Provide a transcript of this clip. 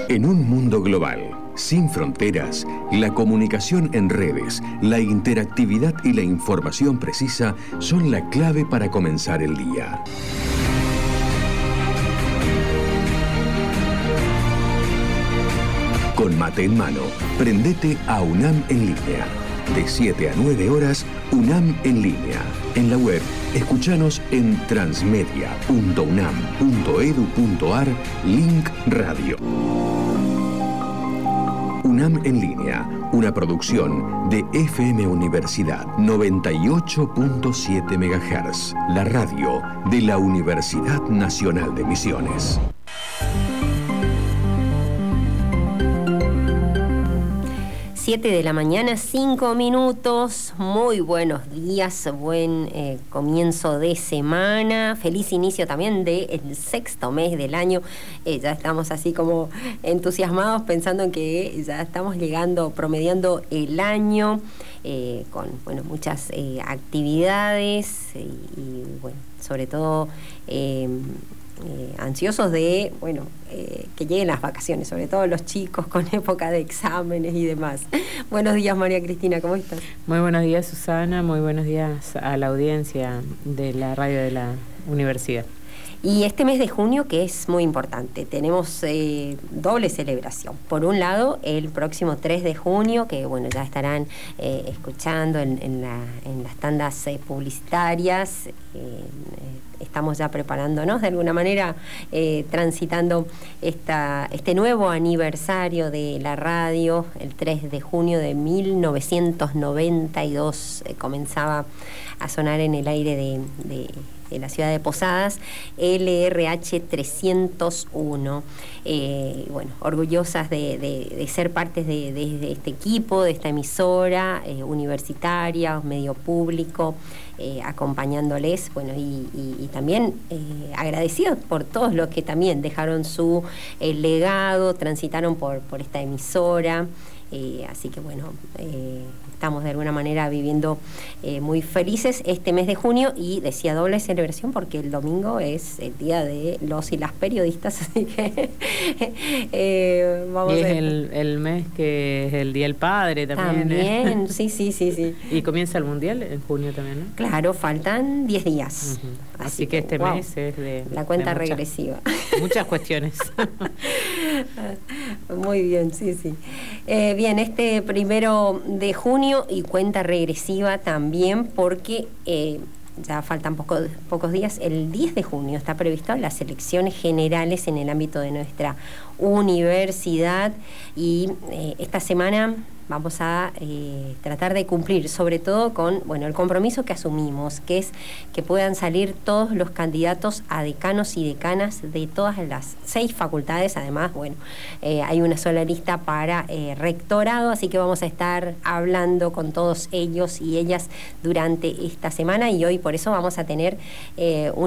En un mundo global, sin fronteras, la comunicación en redes, la interactividad y la información precisa son la clave para comenzar el día. Con mate en mano, prendete a UNAM en línea. De 7 a 9 horas, UNAM en línea. En la web, escuchanos en transmedia.unam.edu.ar, link radio. UNAM en línea, una producción de FM Universidad 98.7 MHz, la radio de la Universidad Nacional de Misiones. 7 de la mañana, 5 minutos. Muy buenos días, buen comienzo de semana. Feliz inicio también del 6º mes del año. Ya estamos así como entusiasmados pensando en que ya estamos llegando, promediando el año con muchas actividades y bueno, sobre todo ansiosos de que lleguen las vacaciones, sobre todo los chicos con época de exámenes y demás. Buenos días, María Cristina, ¿cómo estás? Muy buenos días, Susana, muy buenos días a la audiencia de la radio de la universidad. Y este mes de junio, que es muy importante, tenemos doble celebración. Por un lado, el próximo 3 de junio, que ya estarán escuchando en las tandas publicitarias. Estamos ya preparándonos, de alguna manera, transitando este nuevo aniversario de la radio. El 3 de junio de 1992 comenzaba a sonar en el aire de la ciudad de Posadas, LRH 301. Orgullosas de ser parte de este equipo, de esta emisora universitaria, medio público, acompañándoles, y también agradecidos por todos los que también dejaron su legado, transitaron por esta emisora. Así que estamos de alguna manera viviendo muy felices este mes de junio, y decía doble celebración porque el domingo es el día de los y las periodistas, así que vamos y a es el mes que es el Día del Padre también. Sí. Y comienza el Mundial en junio también, ¿no? Claro, faltan 10 días. Uh-huh. Así que este mes es de la cuenta de regresiva. Muchas cuestiones. Muy bien, sí. Bien, este 1 de junio y cuenta regresiva también porque ya faltan pocos días. El 10 de junio está previsto las elecciones generales en el ámbito de nuestra universidad, y esta semana vamos a tratar de cumplir, sobre todo con el compromiso que asumimos, que es que puedan salir todos los candidatos a decanos y decanas de todas las 6 facultades. Además, hay una sola lista para rectorado, así que vamos a estar hablando con todos ellos y ellas durante esta semana, y hoy por eso vamos a tener